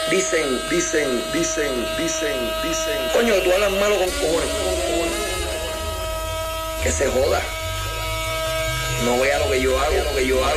Dicen. Coño, tú hablas malo con cojones. Que se joda. No vea lo que yo hago,